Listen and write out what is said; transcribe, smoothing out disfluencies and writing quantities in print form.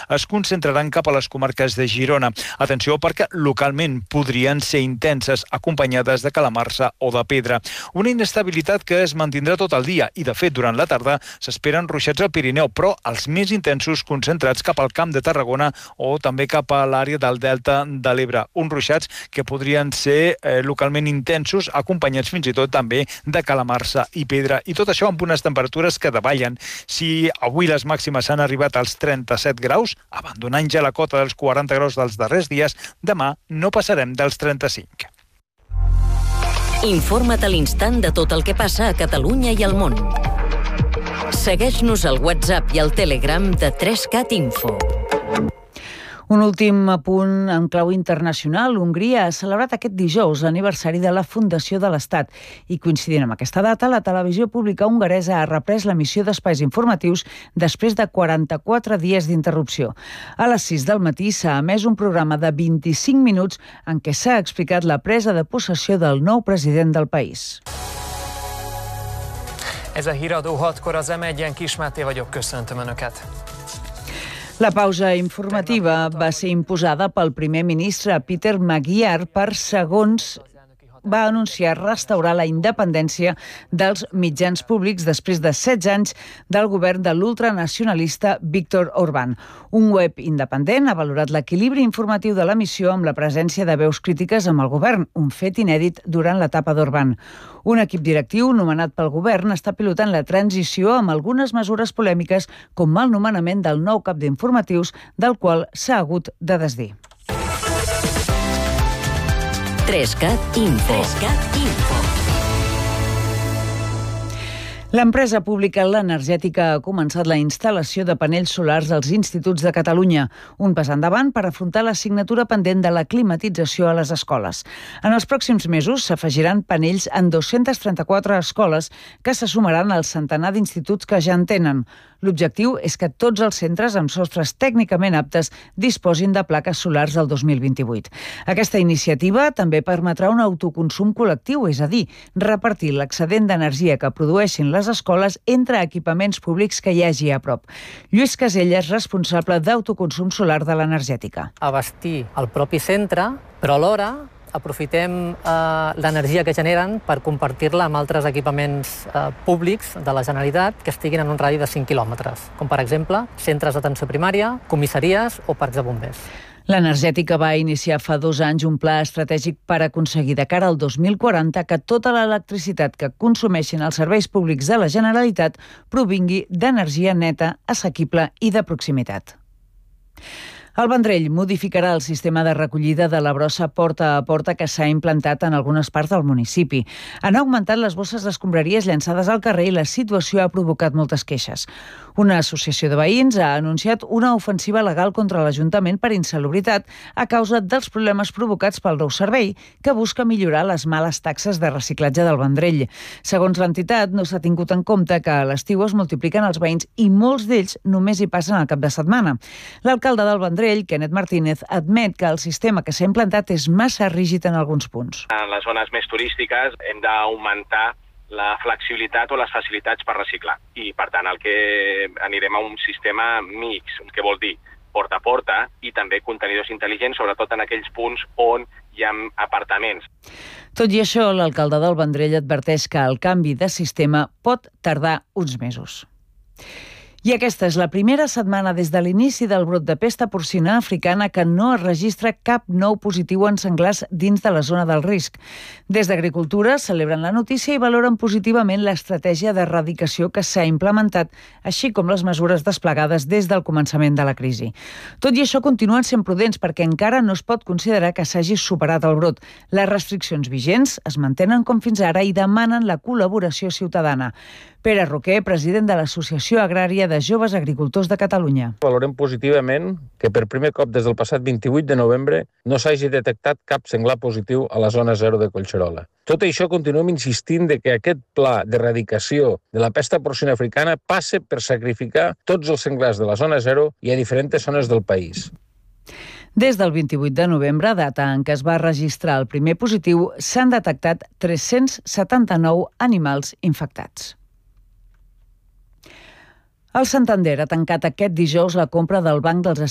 es concentraran cap a les comarques de Girona. Atenció, perquè localment podrien ser intenses, acompanyades de calamarsa o de pedra. Una inestabilitat que es mantindrà tot el dia i, de fet, durant la tarda s'esperen ruixats al Pirineu, però els més intensos concentrats cap al Camp de Tarragona o també cap a l'àrea del Delta de l'Ebre. Uns ruixats que podrien ser localment intensos, acompanyats fins i tot també de calamarsa i pedra. I tot això amb unes temperatures que davallen. Si avui les màximes han arribat als 37 graus, abandonant ja la cota dels 40 graus dels darrers dies, demà no passarem dels 35. Informa't a l'instant de tot el que passa a Catalunya i al món. Segueix-nos al WhatsApp i al Telegram de 3CAT Info. Un últim apunt en clau internacional. Hongria ha celebrat aquest dijous l'aniversari de la fundació de l'Estat i, coincidint amb aquesta data, la televisió pública hongaresa ha reprès l'emissió d'espais informatius després de 44 dies d'interrupció. A les 6 del matí s'ha emès un programa de 25 minuts en què s'ha explicat la presa de possessió del nou president del país. Ez a híradó 6-kor az M1-en, Kis Máté vagyok, köszöntöm Önöket. La pausa informativa va ser imposada pel primer ministre Peter Magyar per segons va anunciar restaurar la independència dels mitjans públics després de 16 anys del govern de l'ultranacionalista Viktor Orbán. Un web independent ha valorat l'equilibri informatiu de l'emissió amb la presència de veus crítiques amb el govern, un fet inèdit durant l'etapa d'Orbán. Un equip directiu nomenat pel govern està pilotant la transició amb algunes mesures polèmiques com el nomenament del nou cap d'informatius, del qual s'ha hagut de desdir. 3CAT Info. L'empresa pública L'Energètica ha començat la instal·lació de panells solars als instituts de Catalunya, un pas endavant per afrontar l'assignatura pendent de la climatització a les escoles. En els pròxims mesos s'afegiran panells en 234 escoles que se sumaran al centenar d'instituts que ja en tenen. L'objectiu és que tots els centres amb sostres tècnicament aptes disposin de plaques solars el 2028. Aquesta iniciativa també permetrà un autoconsum col·lectiu, és a dir, repartir l'excedent d'energia que produeixin les escoles entre equipaments públics que hi hagi a prop. Lluís Caselles, responsable d'autoconsum solar de l'Energètica. Abastir el propi centre, però alhora aprofitem l'energia que generen per compartir-la amb altres equipaments públics de la Generalitat que estiguin en un radi de 5 quilòmetres, com per exemple centres d'atenció primària, comissaries o parcs de bombers. L'Energètica va iniciar fa 2 anys un pla estratègic per aconseguir de cara al 2040 que tota l'electricitat que consumeixin els serveis públics de la Generalitat provingui d'energia neta, assequible i de proximitat. El Vendrell modificarà el sistema de recollida de la brossa porta a porta que s'ha implantat en algunes parts del municipi. Han augmentat les bosses d'escombraries llançades al carrer i la situació ha provocat moltes queixes. Una associació de veïns ha anunciat una ofensiva legal contra l'Ajuntament per insalubritat a causa dels problemes provocats pel nou servei, que busca millorar les males taxes de reciclatge del Vendrell. Segons l'entitat, no s'ha tingut en compte que a l'estiu es multipliquen els veïns i molts d'ells només hi passen al cap de setmana. L'alcalde del Vendrell, Kenneth Martínez, admet que el sistema que s'ha implantat és massa rígid en alguns punts. En les zones més turístiques hem d'augmentar la flexibilitat o les facilitats per reciclar. I, per tant, el que anirem a un sistema mix, que vol dir porta a porta i també contenidors intel·ligents, sobretot en aquells punts on hi ha apartaments. Tot i això, l'alcalde del Vendrell adverteix que el canvi de sistema pot tardar uns mesos. I aquesta és la primera setmana des de l'inici del brot de pesta porcina africana que no es registra cap nou positiu en senglars dins de la zona del risc. Des d'Agricultura celebren la notícia i valoren positivament l'estratègia d'erradicació que s'ha implementat, així com les mesures desplegades des del començament de la crisi. Tot i això, continuen sent prudents perquè encara no es pot considerar que s'hagi superat el brot. Les restriccions vigents es mantenen com fins ara i demanen la col·laboració ciutadana. Pere Roquer, president de l'Associació Agrària de Joves Agricultors de Catalunya. Valorem positivament que per primer cop des del passat 28 de novembre no s'hagi detectat cap senglar positiu a la zona 0 de Collserola. Tot això continuem insistint de que aquest pla d'erradicació de la pesta porcina africana passe per sacrificar tots els senglars de la zona 0 i a diferents zones del país. Des del 28 de novembre, data en què es va registrar el primer positiu, s'han detectat 379 animals infectats. El Santander ha tancat aquest dijous la compra del Banc dels